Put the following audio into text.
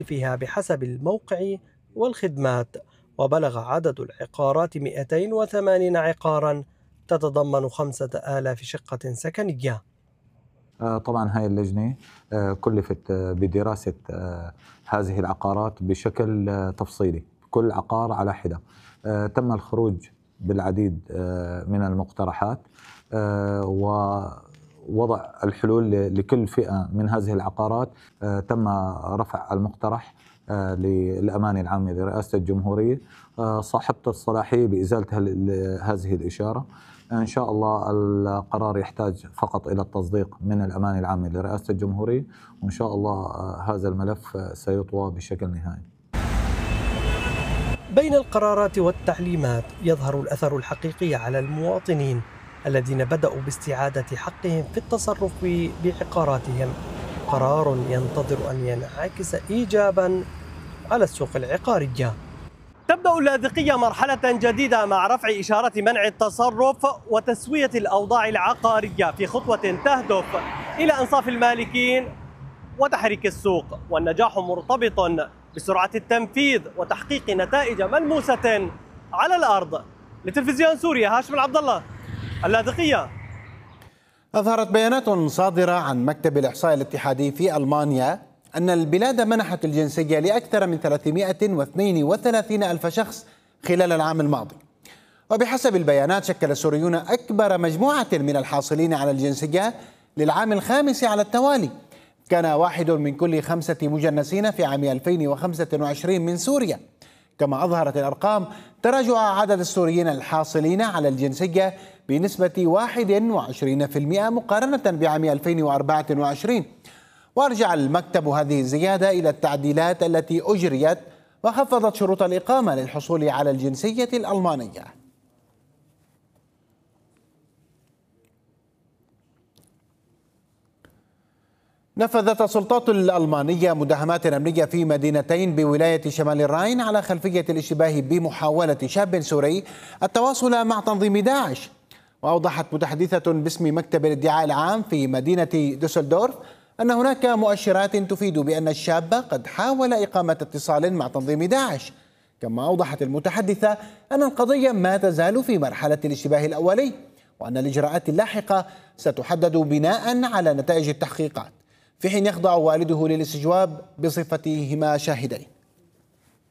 فيها بحسب الموقع والخدمات، وبلغ عدد العقارات 280 عقارا تتضمن 5000 شقة سكنية. طبعا هاي اللجنة كلفت بدراسة هذه العقارات بشكل تفصيلي، كل عقار على حدة. تم الخروج بالعديد من المقترحات ووضع الحلول لكل فئة من هذه العقارات. تم رفع المقترح للأمانة العامة لرئاسة الجمهورية، صاحبة الصلاحية بإزالة هذه الإشارة. إن شاء الله القرار يحتاج فقط إلى التصديق من الأمانة العامة لرئاسة الجمهورية، وإن شاء الله هذا الملف سيطوى بشكل نهائي. بين القرارات والتعليمات يظهر الأثر الحقيقي على المواطنين الذين بدأوا باستعادة حقهم في التصرف بعقاراتهم، قرار ينتظر أن ينعكس إيجابا على السوق العقارية. تبدأ اللاذقية مرحلة جديدة مع رفع إشارة منع التصرف وتسوية الأوضاع العقارية في خطوة تهدف إلى إنصاف المالكين وتحريك السوق، والنجاح مرتبط بسرعة التنفيذ وتحقيق نتائج ملموسة على الأرض. لتلفزيون سوريا، هاشم العبد الله، اللاذقية. أظهرت بيانات صادرة عن مكتب الإحصاء الاتحادي في ألمانيا أن البلاد منحت الجنسية لأكثر من 332 ألف شخص خلال العام الماضي. وبحسب البيانات شكل السوريون أكبر مجموعة من الحاصلين على الجنسية للعام الخامس على التوالي. كان واحد من كل 5 مجنسين في عام 2025 من سوريا. كما أظهرت الأرقام تراجع عدد السوريين الحاصلين على الجنسية بنسبة 21% مقارنة بعام 2024. وأرجع المكتب هذه الزيادة إلى التعديلات التي أجريت وخفضت شروط الإقامة للحصول على الجنسية الألمانية. نفذت السلطات الألمانية مداهمات أمنية في مدينتين بولاية شمال الراين على خلفية الاشتباه بمحاولة شاب سوري التواصل مع تنظيم داعش. وأوضحت متحدثة باسم مكتب الادعاء العام في مدينة دوسلدورف أن هناك مؤشرات تفيد بأن الشاب قد حاول إقامة اتصال مع تنظيم داعش. كما أوضحت المتحدثة أن القضية ما تزال في مرحلة الاشتباه الأولي، وأن الإجراءات اللاحقة ستحدد بناء على نتائج التحقيقات، في حين يخضع والده للاستجواب بصفتهما شاهدين.